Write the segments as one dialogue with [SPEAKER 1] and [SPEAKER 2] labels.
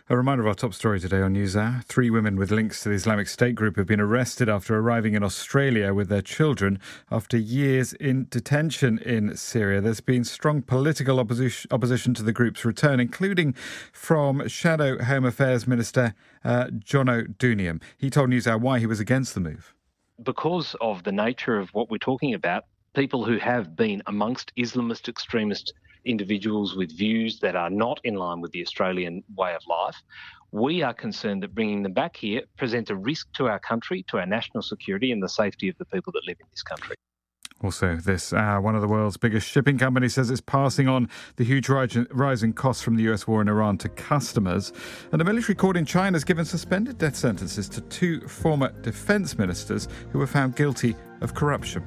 [SPEAKER 1] A reminder of our top story today on NewsHour. 3 women with links to the Islamic State group have been arrested after arriving in Australia with their children after years in detention in Syria. There's been strong political opposition to the group's return, including from Shadow Home Affairs Minister Jono Duniam. He told NewsHour why he was against the move.
[SPEAKER 2] Because of the nature of what we're talking about, people who have been amongst Islamist extremist individuals with views that are not in line with the Australian way of life, we are concerned that bringing them back here presents a risk to our country, to our national security and the safety of the people that live in this country.
[SPEAKER 1] Also this hour, one of the world's biggest shipping companies says it's passing on the huge rise in costs from the US war in Iran to customers. And a military court in China has given suspended death sentences to 2 former defence ministers who were found guilty of corruption.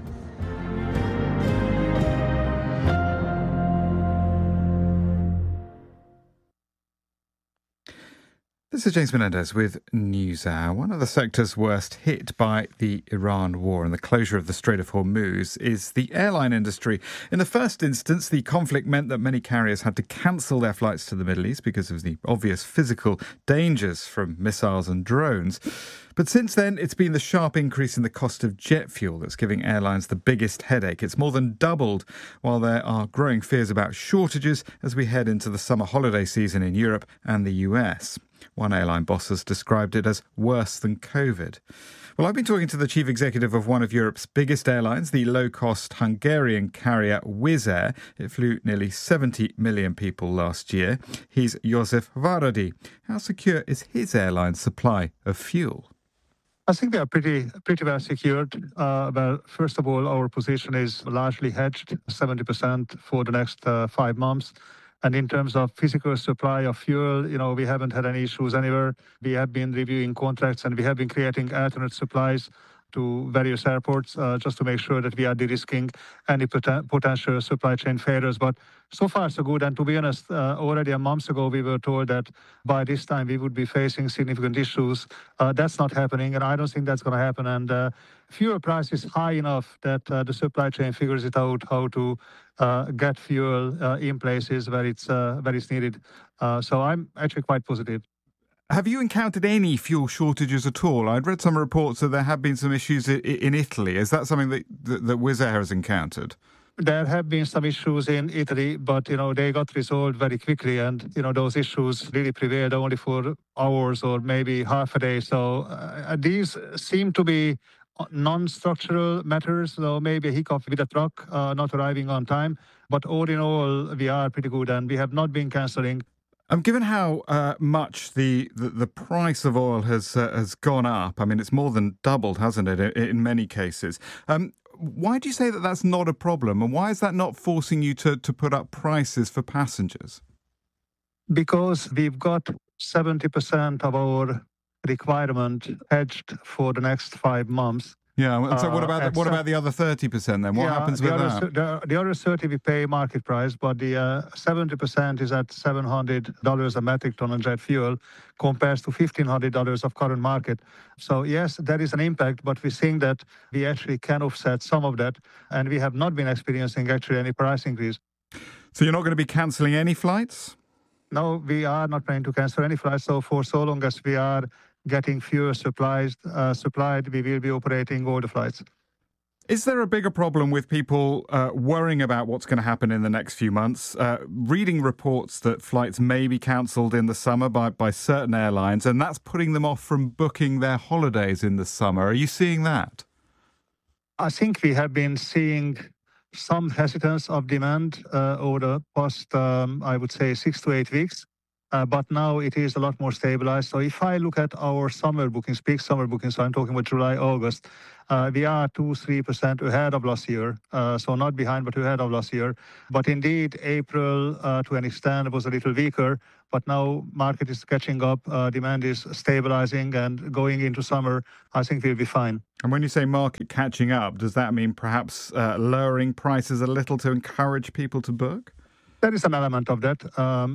[SPEAKER 1] This is James Menendez with NewsHour. One of the sectors worst hit by the Iran war and the closure of the Strait of Hormuz is the airline industry. In the first instance, the conflict meant that many carriers had to cancel their flights to the Middle East because of the obvious physical dangers from missiles and drones. But since then, it's been the sharp increase in the cost of jet fuel that's giving airlines the biggest headache. It's more than doubled, while there are growing fears about shortages as we head into the summer holiday season in Europe and the US. One airline boss has described it as worse than COVID. Well, I've been talking to the chief executive of one of Europe's biggest airlines, the low-cost Hungarian carrier Wizz Air. It flew nearly 70 million people last year. He's Josef Váradi. How secure is his airline's supply of fuel?
[SPEAKER 3] I think they are pretty well secured. First of all, our position is largely hedged, 70% for the next 5 months. And in terms of physical supply of fuel, we haven't had any issues anywhere. We have been reviewing contracts and we have been creating alternate supplies to various airports just to make sure that we are de-risking any potential supply chain failures. But so far, so good. And to be honest, already a month ago, we were told that by this time we would be facing significant issues. That's not happening, and I don't think that's going to happen. And fuel price is high enough that the supply chain figures it out how to get fuel in places where it's needed. So I'm actually quite positive.
[SPEAKER 1] Have you encountered any fuel shortages at all? I'd read some reports that there have been some issues in Italy. Is that something that Wizz Air has encountered?
[SPEAKER 3] There have been some issues in Italy, but, they got resolved very quickly. And, those issues really prevailed only for hours or maybe half a day. So these seem to be non-structural matters, though maybe a hiccup with a truck not arriving on time. But all in all, we are pretty good and we have not been cancelling.
[SPEAKER 1] Given how much the price of oil has gone up, I mean, it's more than doubled, hasn't it, in many cases. Why do you say that that's not a problem? And why is that not forcing you to put up prices for passengers?
[SPEAKER 3] Because we've got 70% of our requirement hedged for the next 5 months.
[SPEAKER 1] Yeah, so what about the other 30% then? What happens with that?
[SPEAKER 3] The other 30 we pay market price, but the 70% is at $700 a metric ton on jet fuel, compares to $1,500 of current market. So yes, there is an impact, but we're seeing that we actually can offset some of that, and we have not been experiencing actually any price increase.
[SPEAKER 1] So you're not going to be cancelling any flights?
[SPEAKER 3] No, we are not planning to cancel any flights. So for so long as we are getting fuel supplied, we will be operating all the flights.
[SPEAKER 1] Is there a bigger problem with people worrying about what's going to happen in the next few months? Reading reports that flights may be cancelled in the summer by certain airlines, and that's putting them off from booking their holidays in the summer. Are you seeing that?
[SPEAKER 3] I think we have been seeing some hesitance of demand over the past, I would say, 6 to 8 weeks. But now it is a lot more stabilized. So if I look at our summer bookings, peak summer bookings, so I'm talking about July, August, we are 2-3% ahead of last year. So not behind, but ahead of last year. But indeed, April, to an extent, was a little weaker. But now market is catching up, demand is stabilizing, and going into summer, I think we'll be fine.
[SPEAKER 1] And when you say market catching up, does that mean perhaps lowering prices a little to encourage people to book?
[SPEAKER 3] There is an element of that.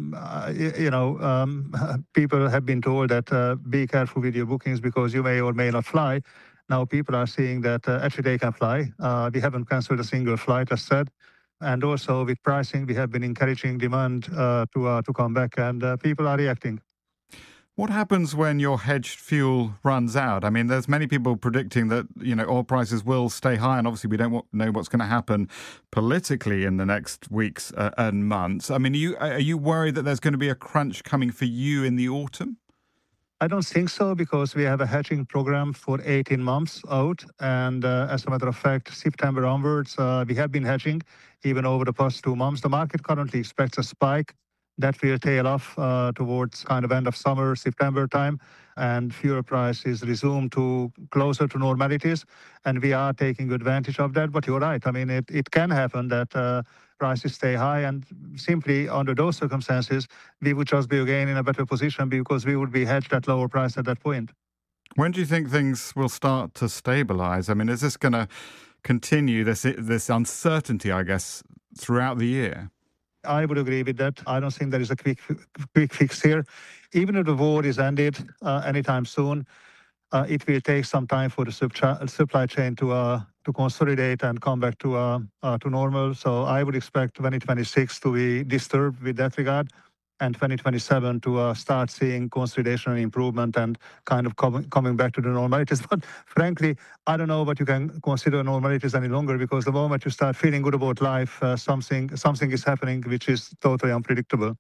[SPEAKER 3] People have been told that be careful with your bookings because you may or may not fly. Now people are seeing that actually they can fly. We haven't cancelled a single flight, as said. And also with pricing, we have been encouraging demand to come back, and people are reacting.
[SPEAKER 1] What happens when your hedged fuel runs out? I mean, there's many people predicting that, oil prices will stay high, and obviously we don't know what's going to happen politically in the next weeks and months. I mean, are you worried that there's going to be a crunch coming for you in the autumn?
[SPEAKER 3] I don't think so, because we have a hedging program for 18 months out. And as a matter of fact, September onwards, we have been hedging even over the past 2 months. The market currently expects a spike that will tail off towards kind of end of summer, September time, and fuel prices resume to closer to normalities. And we are taking advantage of that. But you're right. I mean, it can happen that prices stay high, and simply under those circumstances, we would just be again in a better position because we would be hedged at lower price at that point.
[SPEAKER 1] When do you think things will start to stabilize? I mean, is this going to continue, this uncertainty, I guess, throughout the year?
[SPEAKER 3] I would agree with that. I don't think there is a quick fix here. Even if the war is ended anytime soon, it will take some time for the supply chain to consolidate and come back to normal. So I would expect 2026 to be disturbed with that regard, and 2027 to start seeing consolidation and improvement and kind of coming back to the normalities. But frankly, I don't know what you can consider normalities any longer, because the moment you start feeling good about life, something is happening which is totally unpredictable.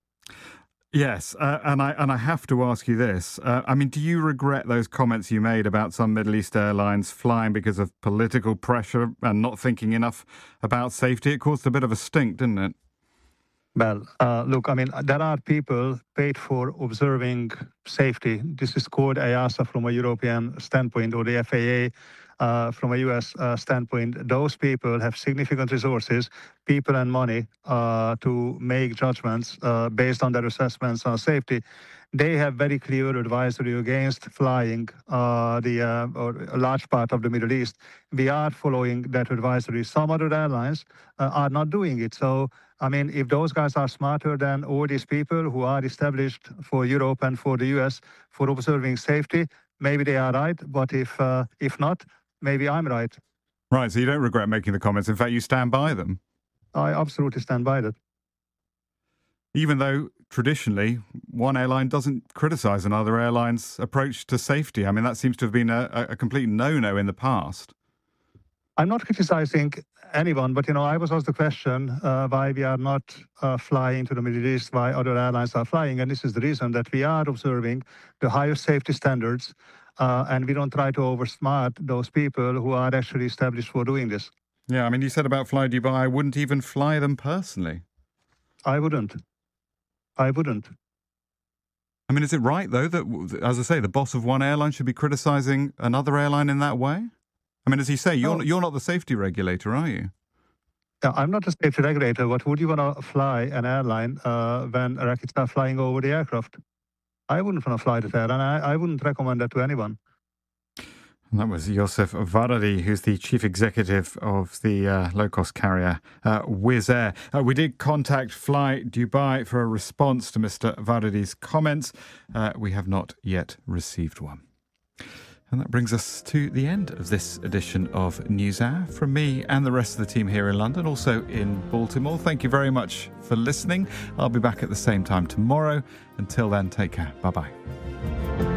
[SPEAKER 1] Yes, and I have to ask you this. I mean, do you regret those comments you made about some Middle East airlines flying because of political pressure and not thinking enough about safety? It caused a bit of a stink, didn't it?
[SPEAKER 3] Well, look, I mean, there are people paid for observing safety. This is called EASA from a European standpoint, or the FAA from a US standpoint. Those people have significant resources, people and money to make judgments based on their assessments on safety. They have very clear advisory against flying or a large part of the Middle East. We are following that advisory. Some other airlines are not doing it. So, I mean, if those guys are smarter than all these people who are established for Europe and for the US for observing safety, maybe they are right. But if not, maybe I'm right.
[SPEAKER 1] Right. So you don't regret making the comments. In fact, you stand by them.
[SPEAKER 3] I absolutely stand by that.
[SPEAKER 1] Even though traditionally one airline doesn't criticize another airline's approach to safety. I mean, that seems to have been a complete no-no in the past.
[SPEAKER 3] I'm not criticizing anyone, but, I was asked the question why we are not flying to the Middle East, why other airlines are flying. And this is the reason, that we are observing the highest safety standards, and we don't try to oversmart those people who are actually established for doing this.
[SPEAKER 1] Yeah, I mean, you said about Fly Dubai, I wouldn't even fly them personally.
[SPEAKER 3] I wouldn't. I
[SPEAKER 1] mean, is it right, though, that, as I say, the boss of one airline should be criticizing another airline in that way? I mean, as you say, you're not the safety regulator, are you?
[SPEAKER 3] Yeah, I'm not a safety regulator, but would you want to fly an airline when rockets are flying over the aircraft? I wouldn't want to fly that airline. I wouldn't recommend that to anyone.
[SPEAKER 1] And that was József Váradi, who's the chief executive of the low-cost carrier Wizz Air. We did contact Fly Dubai for a response to Mr. Váradi's comments. We have not yet received one. And that brings us to the end of this edition of NewsHour. From me and the rest of the team here in London, also in Baltimore, thank you very much for listening. I'll be back at the same time tomorrow. Until then, take care. Bye-bye.